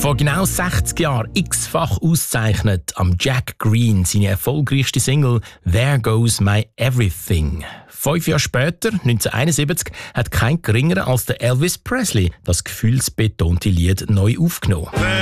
Vor genau 60 Jahren x-fach ausgezeichnet am Jack Green seine erfolgreichste Single «There Goes My Everything». 5 Jahre später, 1971, hat kein geringerer als der Elvis Presley das gefühlsbetonte Lied neu aufgenommen.